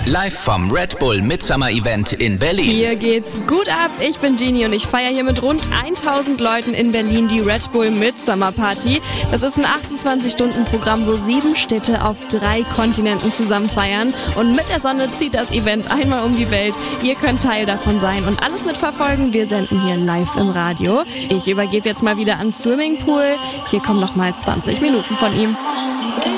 Live vom Red Bull Midsummer Event in Berlin. Hier geht's gut ab. Ich bin Genie und ich feiere hier mit rund 1000 Leuten in Berlin die Red Bull Midsummer Party. Das ist ein 28-Stunden-Programm, wo 7 Städte auf 3 Kontinenten zusammen feiern. Und mit der Sonne zieht das Event einmal um die Welt. Ihr könnt Teil davon sein und alles mitverfolgen. Wir senden hier live im Radio. Ich übergebe jetzt mal wieder ans Swimmingpool. Hier kommen noch mal 20 Minuten von ihm.